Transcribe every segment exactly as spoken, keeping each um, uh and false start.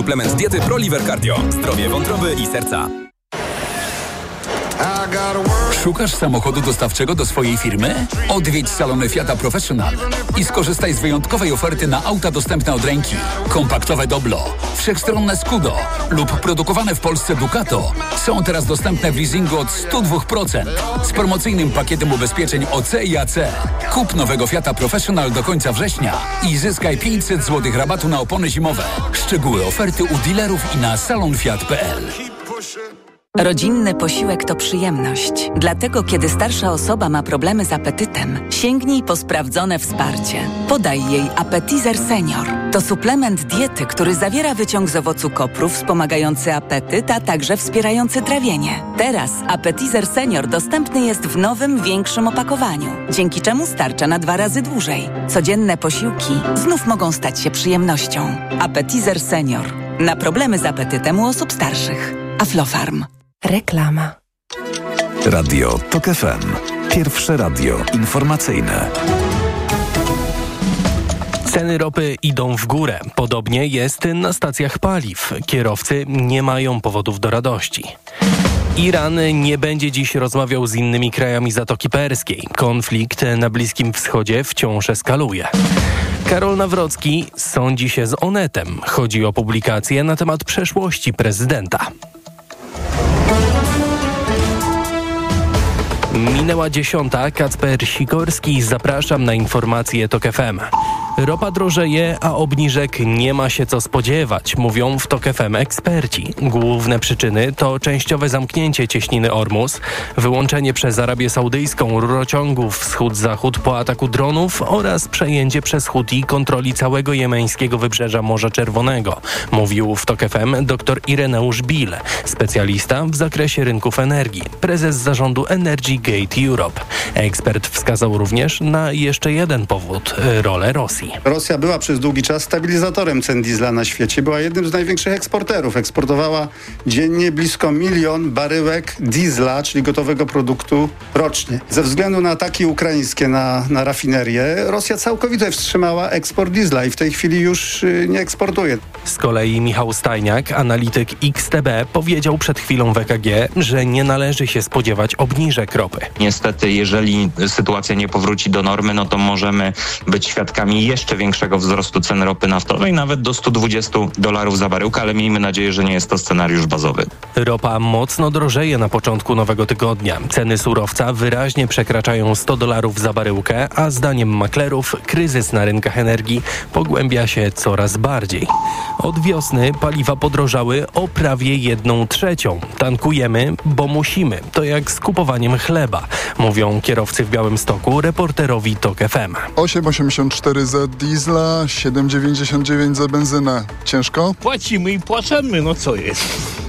Suplement diety ProLiver Cardio. Zdrowie wątroby i serca. Szukasz samochodu dostawczego do swojej firmy? Odwiedź salony Fiata Professional i skorzystaj z wyjątkowej oferty na auta dostępne od ręki. Kompaktowe Doblo, wszechstronne Scudo lub produkowane w Polsce Ducato są teraz dostępne w leasingu od sto dwa procent z promocyjnym pakietem ubezpieczeń O C i A C. Kup nowego Fiata Professional do końca września i zyskaj pięćset złotych rabatu na opony zimowe. Szczegóły oferty u dealerów i na salon fiat kropka p l. Rodzinny posiłek to przyjemność. Dlatego, kiedy starsza osoba ma problemy z apetytem, sięgnij po sprawdzone wsparcie. Podaj jej Appetizer Senior. To suplement diety, który zawiera wyciąg z owocu kopru wspomagający apetyt, a także wspierający trawienie. Teraz Appetizer Senior dostępny jest w nowym, większym opakowaniu, dzięki czemu starcza na dwa razy dłużej. Codzienne posiłki znów mogą stać się przyjemnością. Appetizer Senior. Na problemy z apetytem u osób starszych. Aflofarm. Reklama. Radio Tok F M. Pierwsze radio informacyjne. Ceny ropy idą w górę. Podobnie jest na stacjach paliw. Kierowcy nie mają powodów do radości. Iran nie będzie dziś rozmawiał z innymi krajami Zatoki Perskiej. Konflikt na Bliskim Wschodzie wciąż eskaluje. Karol Nawrocki sądzi się z Onetem. Chodzi o publikację na temat przeszłości prezydenta. Minęła dziesiąta. Kacper Sikorski. Zapraszam na informacje Tok F M. Ropa drożeje, a obniżek nie ma się co spodziewać, mówią w Tok F M eksperci. Główne przyczyny to częściowe zamknięcie cieśniny Ormus, wyłączenie przez Arabię Saudyjską rurociągów wschód-zachód po ataku dronów oraz przejęcie przez Huti kontroli całego jemeńskiego wybrzeża Morza Czerwonego, mówił w Tok F M dr Ireneusz Bil, specjalista w zakresie rynków energii, prezes zarządu Energy Gate Europe. Ekspert wskazał również na jeszcze jeden powód – rolę Rosji. Rosja była przez długi czas stabilizatorem cen diesla na świecie. Była jednym z największych eksporterów. Eksportowała dziennie blisko milion baryłek diesla, czyli gotowego produktu rocznie. Ze względu na ataki ukraińskie na, na rafinerię, Rosja całkowicie wstrzymała eksport diesla i w tej chwili już y, nie eksportuje. Z kolei Michał Stajniak, analityk X T B, powiedział przed chwilą w E K G, że nie należy się spodziewać obniżek ropy. Niestety, jeżeli sytuacja nie powróci do normy, no to możemy być świadkami jeszcze większego wzrostu cen ropy naftowej, nawet do sto dwadzieścia dolarów za baryłkę, ale miejmy nadzieję, że nie jest to scenariusz bazowy. Ropa mocno drożeje na początku nowego tygodnia. Ceny surowca wyraźnie przekraczają sto dolarów za baryłkę, a zdaniem maklerów kryzys na rynkach energii pogłębia się coraz bardziej. Od wiosny paliwa podrożały o prawie jedną trzecią. Tankujemy, bo musimy. To jak z kupowaniem chleba, mówią kierowcy w Białymstoku reporterowi Tok F M. osiem osiemdziesiąt cztery za diesla, siedem dziewięćdziesiąt dziewięć za benzynę. Ciężko? Płacimy i płacimy, no co jest?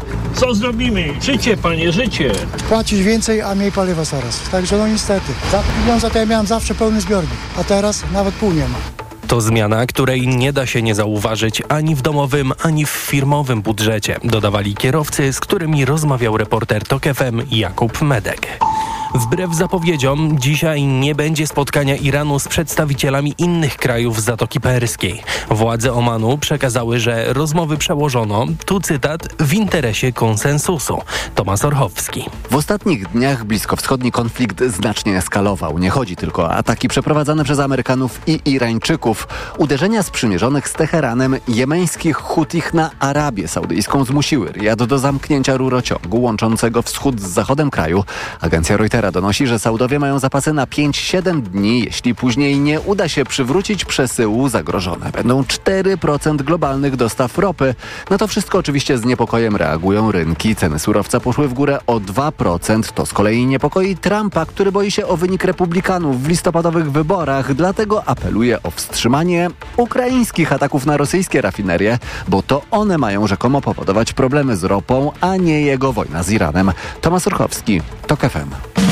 Co zrobimy? Życie, panie, życie. Płacić więcej, a mniej paliwa zaraz. Także no niestety. Za pieniądze to ja miałem zawsze pełny zbiornik, a teraz nawet pół nie ma. To zmiana, której nie da się nie zauważyć ani w domowym, ani w firmowym budżecie, dodawali kierowcy, z którymi rozmawiał reporter Tok F M Jakub Medek. Wbrew zapowiedziom, dzisiaj nie będzie spotkania Iranu z przedstawicielami innych krajów Zatoki Perskiej. Władze Omanu przekazały, że rozmowy przełożono, tu cytat, w interesie konsensusu. Tomasz Orchowski. W ostatnich dniach bliskowschodni konflikt znacznie eskalował. Nie chodzi tylko o ataki przeprowadzane przez Amerykanów i Irańczyków. Uderzenia sprzymierzonych z Teheranem jemeńskich Hutich na Arabię Saudyjską zmusiły Rijad do zamknięcia rurociągu łączącego wschód z zachodem kraju. Agencja Reutera donosi, że Saudowie mają zapasy na pięć siedem dni. Jeśli później nie uda się przywrócić przesyłu, zagrożone będą cztery procent globalnych dostaw ropy. Na to wszystko oczywiście z niepokojem reagują rynki. Ceny surowca poszły w górę o dwa procent. To z kolei niepokoi Trumpa, który boi się o wynik republikanów w listopadowych wyborach. Dlatego apeluje o wstrzymanie ukraińskich ataków na rosyjskie rafinerie, bo to one mają rzekomo powodować problemy z ropą, a nie jego wojna z Iranem. Tomasz Urchowski, Tok F M.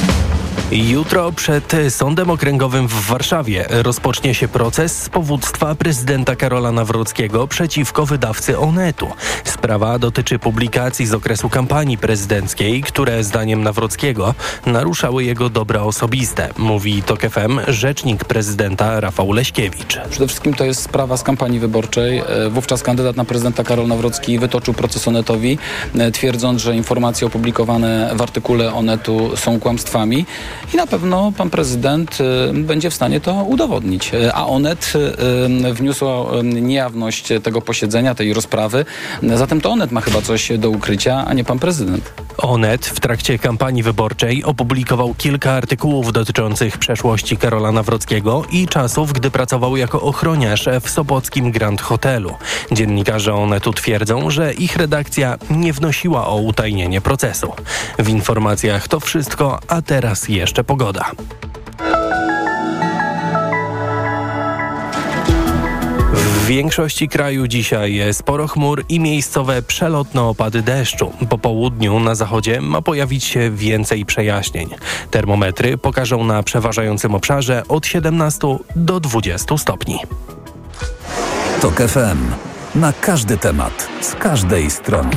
Jutro przed Sądem Okręgowym w Warszawie rozpocznie się proces z powództwa prezydenta Karola Nawrockiego przeciwko wydawcy Onetu. Sprawa dotyczy publikacji z okresu kampanii prezydenckiej, które zdaniem Nawrockiego naruszały jego dobra osobiste, mówi TOK F M rzecznik prezydenta Rafał Leśkiewicz. Przede wszystkim to jest sprawa z kampanii wyborczej. Wówczas kandydat na prezydenta Karol Nawrocki wytoczył proces Onetowi, twierdząc, że informacje opublikowane w artykule Onetu są kłamstwami i na pewno pan prezydent będzie w stanie to udowodnić. A Onet wniósł niejawność tego posiedzenia, tej rozprawy. Zatem to Onet ma chyba coś do ukrycia, a nie pan prezydent. Onet w trakcie kampanii wyborczej opublikował kilka artykułów dotyczących przeszłości Karola Nawrockiego i czasów, gdy pracował jako ochroniarz w sopockim Grand Hotelu. Dziennikarze Onetu twierdzą, że ich redakcja nie wnosiła o utajnienie procesu. W informacjach to wszystko, a teraz jeszcze pogoda. W większości kraju dzisiaj sporo chmur i miejscowe przelotne opady deszczu. Po południu na zachodzie ma pojawić się więcej przejaśnień. Termometry pokażą na przeważającym obszarze od siedemnastu do dwudziestu stopni. TOK F M. Na każdy temat, z każdej strony.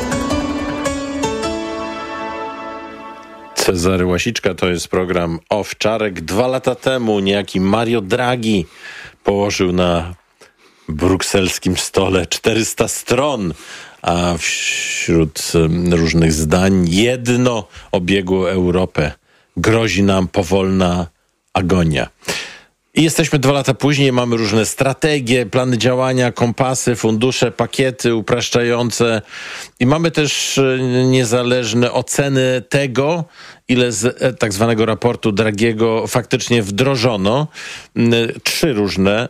Cezary Łasiczka, to jest program Owczarek. Dwa lata temu niejaki Mario Draghi położył na brukselskim stole czterysta stron, a wśród różnych zdań jedno obiegło Europę. Grozi nam powolna agonia. I jesteśmy dwa lata później, mamy różne strategie, plany działania, kompasy, fundusze, pakiety upraszczające i mamy też niezależne oceny tego, ile z tak zwanego raportu Draghiego faktycznie wdrożono. Trzy różne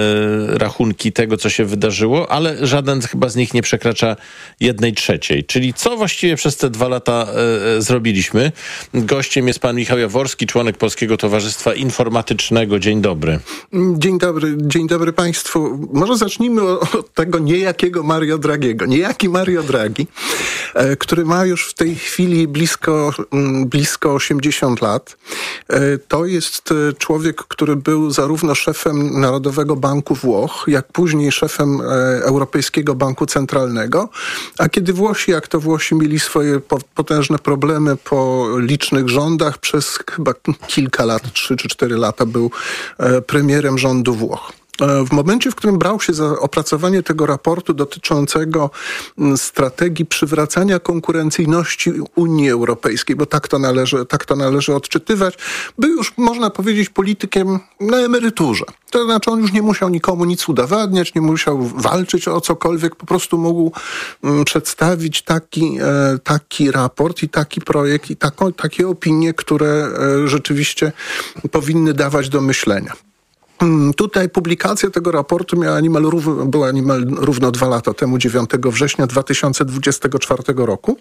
e, rachunki tego, co się wydarzyło, ale żaden chyba z nich nie przekracza jednej trzeciej. Czyli co właściwie przez te dwa lata e, zrobiliśmy? Gościem jest pan Michał Jaworski, członek Polskiego Towarzystwa Informatycznego. Dzień dobry. Dzień dobry, dzień dobry państwu. Może zacznijmy od tego niejakiego Mario Draghiego. Niejaki Mario Draghi, e, który ma już w tej chwili blisko, m, blisko osiemdziesiąt lat. To jest człowiek, który był zarówno szefem Narodowego Banku Włoch, jak później szefem Europejskiego Banku Centralnego. A kiedy Włosi, jak to Włosi mieli swoje potężne problemy po licznych rządach, przez chyba kilka lat, trzy czy cztery lata był premierem rządu Włoch. W momencie, w którym brał się za opracowanie tego raportu dotyczącego strategii przywracania konkurencyjności Unii Europejskiej, bo tak to należy, tak to należy odczytywać, był już, można powiedzieć, politykiem na emeryturze. To znaczy on już nie musiał nikomu nic udowadniać, nie musiał walczyć o cokolwiek, po prostu mógł mm, przedstawić taki, e, taki raport i taki projekt i taką, takie opinie, które e, rzeczywiście powinny dawać do myślenia. Tutaj publikacja tego raportu miała niemal równo, była niemal równo dwa lata temu, dziewiątego września dwa tysiące dwudziestego czwartego roku.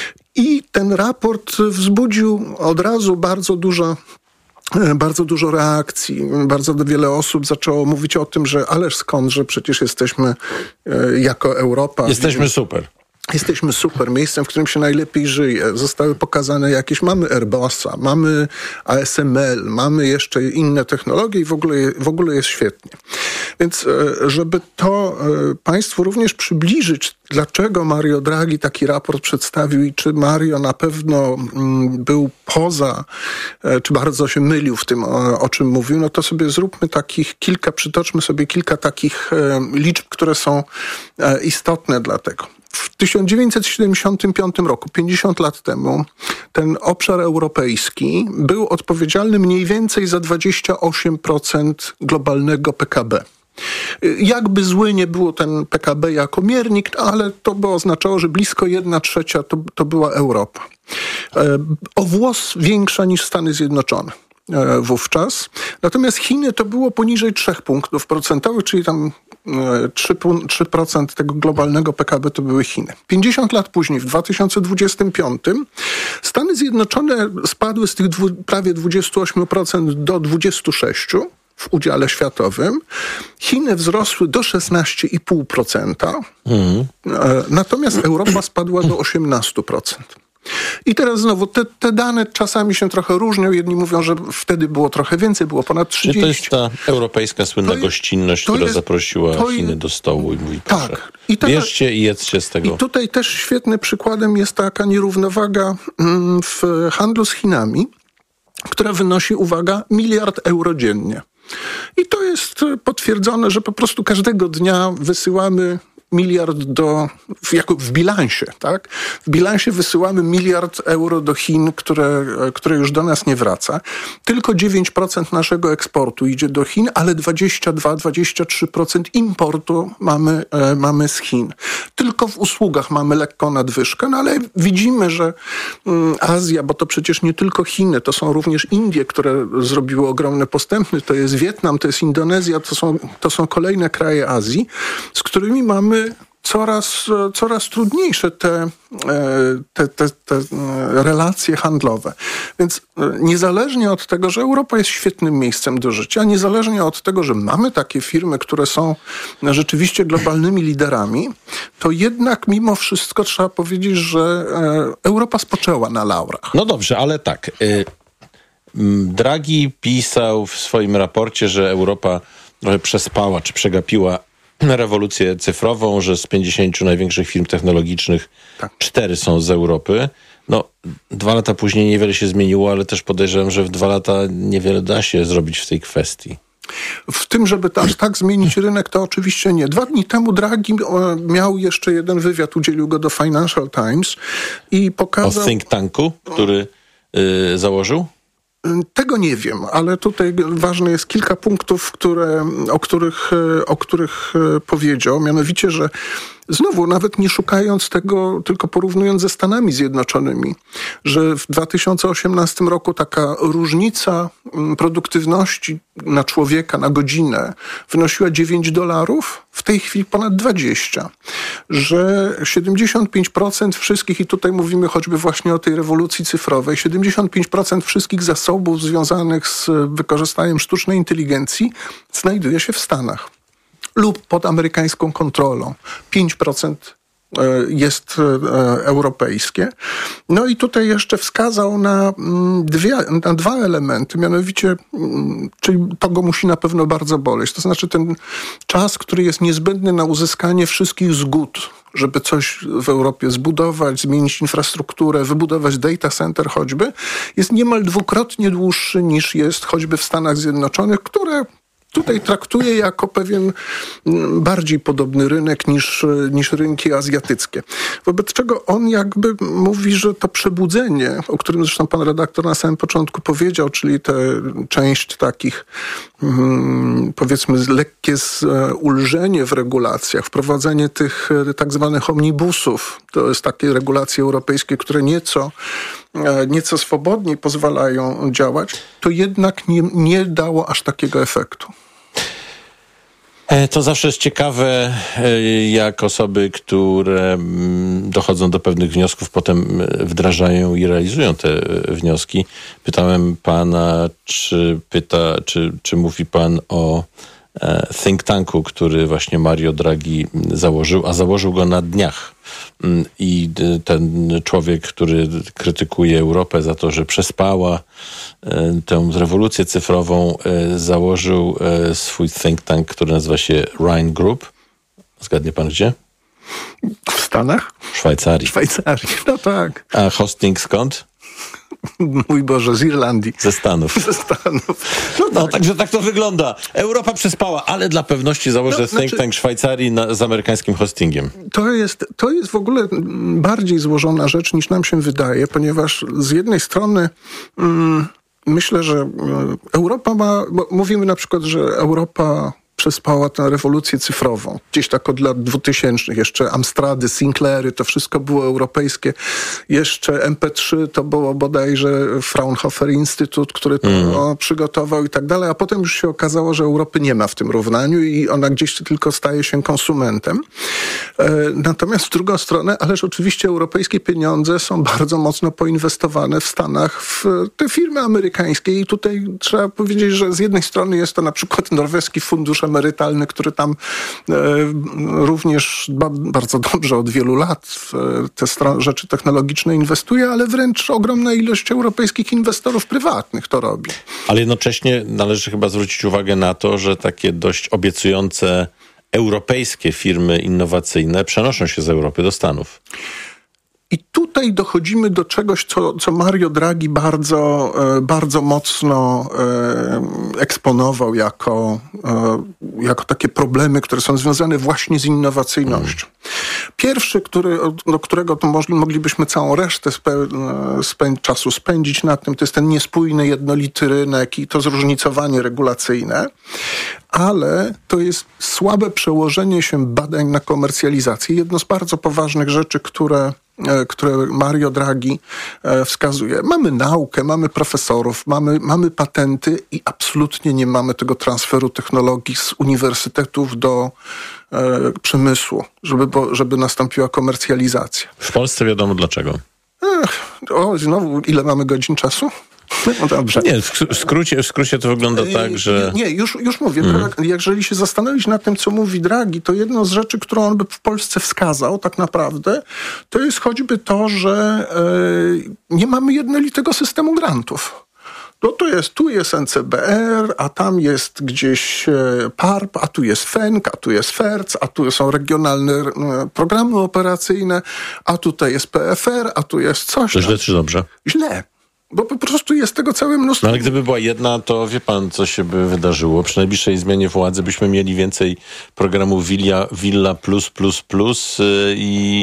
I ten raport wzbudził od razu bardzo dużo Bardzo dużo reakcji. Bardzo wiele osób zaczęło mówić o tym, że ależ skąd, że przecież jesteśmy e, jako Europa. Jesteśmy super. Jesteśmy super miejscem, w którym się najlepiej żyje. Zostały pokazane jakieś, mamy Airbusa, mamy A S M L, mamy jeszcze inne technologie i w ogóle, w ogóle jest świetnie. Więc żeby to państwu również przybliżyć, dlaczego Mario Draghi taki raport przedstawił i czy Mario na pewno był poza, czy bardzo się mylił w tym, o, o czym mówił, no to sobie zróbmy takich kilka, przytoczmy sobie kilka takich liczb, które są istotne dla tego. W tysiąc dziewięćset siedemdziesiątym piątym roku, pięćdziesiąt lat temu, ten obszar europejski był odpowiedzialny mniej więcej za dwadzieścia osiem procent globalnego P K B. Jakby zły nie było ten P K B jako miernik, ale to by oznaczało, że blisko jedna trzecia to, to była Europa. O włos większa niż Stany Zjednoczone wówczas. Natomiast Chiny to było poniżej trzech punktów procentowych, czyli tam trzy procent tego globalnego P K B to były Chiny. pięćdziesiąt lat później, w dwa tysiące dwudziestym piątym, Stany Zjednoczone spadły z tych dwu, prawie dwadzieścia osiem procent do dwadzieścia sześć procent w udziale światowym. Chiny wzrosły do szesnaście przecinek pięć procent, mm. natomiast Europa spadła do osiemnaście procent. I teraz znowu, te, te dane czasami się trochę różnią. Jedni mówią, że wtedy było trochę więcej, było ponad trzydzieści. Czyli to jest ta europejska słynna jest, gościnność, która jest, zaprosiła Chiny do stołu i mówi, proszę, tak. I teraz, bierzcie i jedzcie z tego. I tutaj też świetnym przykładem jest taka nierównowaga w handlu z Chinami, która wynosi, uwaga, miliard euro dziennie. I to jest potwierdzone, że po prostu każdego dnia wysyłamy miliard do, w, jako w bilansie, tak? W bilansie wysyłamy miliard euro do Chin, które, które już do nas nie wraca. Tylko dziewięć procent naszego eksportu idzie do Chin, ale dwadzieścia dwa do dwudziestu trzech procent importu mamy, e, mamy z Chin. Tylko w usługach mamy lekką nadwyżkę, no ale widzimy, że mm, Azja, bo to przecież nie tylko Chiny, to są również Indie, które zrobiły ogromne postępy, to jest Wietnam, to jest Indonezja, to są, to są kolejne kraje Azji, z którymi mamy coraz, coraz trudniejsze te, te, te, te relacje handlowe. Więc niezależnie od tego, że Europa jest świetnym miejscem do życia, niezależnie od tego, że mamy takie firmy, które są rzeczywiście globalnymi liderami, to jednak mimo wszystko trzeba powiedzieć, że Europa spoczęła na laurach. No dobrze, ale tak. Draghi pisał w swoim raporcie, że Europa trochę przespała czy przegapiła rewolucję cyfrową, że z pięćdziesięciu największych firm technologicznych tak. cztery są z Europy. No, dwa lata później niewiele się zmieniło, ale też podejrzewam, że w dwa lata niewiele da się zrobić w tej kwestii. W tym, żeby aż tak zmienić rynek, to oczywiście nie. Dwa dni temu Draghi miał jeszcze jeden wywiad, udzielił go do Financial Times i pokazał... O think tanku, który yy, założył? Tego nie wiem, ale tutaj ważne jest kilka punktów, które, o, których, o których powiedział. Mianowicie, że znowu, nawet nie szukając tego, tylko porównując ze Stanami Zjednoczonymi, że w dwa tysiące osiemnastym roku taka różnica produktywności na człowieka, na godzinę wynosiła dziewięć dolarów, w tej chwili ponad dwadzieścia. Że siedemdziesiąt pięć procent wszystkich, i tutaj mówimy choćby właśnie o tej rewolucji cyfrowej, siedemdziesiąt pięć procent wszystkich zasobów związanych z wykorzystaniem sztucznej inteligencji znajduje się w Stanach lub pod amerykańską kontrolą. pięć procent jest europejskie. No i tutaj jeszcze wskazał na, dwie, na dwa elementy, mianowicie, czyli to go musi na pewno bardzo boleć. To znaczy ten czas, który jest niezbędny na uzyskanie wszystkich zgód, żeby coś w Europie zbudować, zmienić infrastrukturę, wybudować data center choćby, jest niemal dwukrotnie dłuższy niż jest choćby w Stanach Zjednoczonych, które tutaj traktuje jako pewien bardziej podobny rynek niż, niż rynki azjatyckie. Wobec czego on jakby mówi, że to przebudzenie, o którym zresztą pan redaktor na samym początku powiedział, czyli tę część takich hmm, powiedzmy lekkie ulżenie w regulacjach, wprowadzenie tych tak zwanych omnibusów, to jest takie regulacje europejskie, które nieco nieco swobodniej pozwalają działać, to jednak nie, nie dało aż takiego efektu. To zawsze jest ciekawe, jak osoby, które dochodzą do pewnych wniosków, potem wdrażają i realizują te wnioski. Pytałem pana, czy pyta, czy, czy mówi pan o think tanku, który właśnie Mario Draghi założył, a założył go na dniach. I ten człowiek, który krytykuje Europę za to, że przespała tę rewolucję cyfrową, założył swój think tank, który nazywa się Rhine Group. Zgadnie pan gdzie? W Stanach? W Szwajcarii. W Szwajcarii, no tak. A hosting skąd? Mój Boże, z Irlandii. Ze Stanów. Ze Stanów. No, no także tak to wygląda. Europa przespała, ale dla pewności założę no, think tank znaczy, Szwajcarii na, z amerykańskim hostingiem. To jest, to jest w ogóle bardziej złożona rzecz niż nam się wydaje, ponieważ z jednej strony mm, myślę, że Europa ma, bo mówimy na przykład, że Europa przespała tę rewolucję cyfrową. Gdzieś tak od lat dwutysięcznych. Jeszcze Amstrady, Sinclairy, to wszystko było europejskie. Jeszcze M P trzy to było bodajże Fraunhofer Instytut, który to mm. o, przygotował i tak dalej. A potem już się okazało, że Europy nie ma w tym równaniu i ona gdzieś tylko staje się konsumentem. E, natomiast w drugą stronę, ależ oczywiście europejskie pieniądze są bardzo mocno poinwestowane w Stanach w te firmy amerykańskie i tutaj trzeba powiedzieć, że z jednej strony jest to na przykład norweski fundusz emerytalny, który tam e, również ba, bardzo dobrze od wielu lat w te stro- rzeczy technologiczne inwestuje, ale wręcz ogromna ilość europejskich inwestorów prywatnych to robi. Ale jednocześnie należy chyba zwrócić uwagę na to, że takie dość obiecujące europejskie firmy innowacyjne przenoszą się z Europy do Stanów. I tutaj dochodzimy do czegoś, co, co Mario Draghi bardzo, bardzo mocno eksponował jako, jako takie problemy, które są związane właśnie z innowacyjnością. Pierwszy, który, do którego to moglibyśmy całą resztę spę, spę, czasu spędzić na tym, to jest ten niespójny, jednolity rynek i to zróżnicowanie regulacyjne, ale to jest słabe przełożenie się badań na komercjalizację. Jedno z bardzo poważnych rzeczy, które które Mario Draghi wskazuje. Mamy naukę, mamy profesorów, mamy, mamy patenty i absolutnie nie mamy tego transferu technologii z uniwersytetów do e, przemysłu, żeby, bo, żeby nastąpiła komercjalizacja. W Polsce wiadomo dlaczego. Ech, o, znowu, ile mamy godzin czasu? No dobrze. Nie, w skrócie, w skrócie to wygląda tak, że... Nie, już, już mówię. Mm. Jeżeli się zastanowić nad tym, co mówi Draghi, to jedną z rzeczy, którą on by w Polsce wskazał tak naprawdę, to jest choćby to, że e, nie mamy jednolitego systemu grantów. No to jest, tu jest N C B R, a tam jest gdzieś e, P A R P, a tu jest F E N K, a tu jest F E R C, a tu są regionalne e, programy operacyjne, a tutaj jest P F R, a tu jest coś. To źle czy dobrze? Źle. Bo po prostu jest tego całe mnóstwo. No ale gdyby była jedna, to wie pan, co się by wydarzyło. Przy najbliższej zmianie władzy byśmy mieli więcej programu Villa, Villa plus, plus, plus yy, i...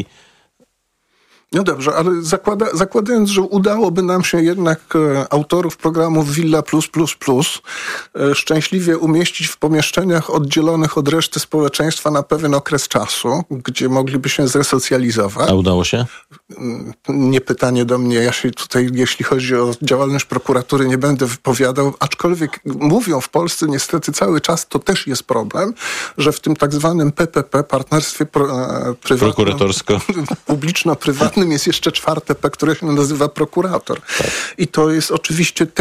No dobrze, ale zakłada, zakładając, że udałoby nam się jednak e, autorów programów Villa plus, plus, plus e, szczęśliwie umieścić w pomieszczeniach oddzielonych od reszty społeczeństwa na pewien okres czasu, gdzie mogliby się zresocjalizować. A udało się? Nie pytanie do mnie, ja się tutaj, jeśli chodzi o działalność prokuratury, nie będę wypowiadał, aczkolwiek mówią w Polsce niestety cały czas, to też jest problem, że w tym tak zwanym P P P, partnerstwie pro, e, prywatnym, prokuratorsko, publiczno-prywatnym jest jeszcze czwarte P, które się nazywa prokurator. Tak. I to jest oczywiście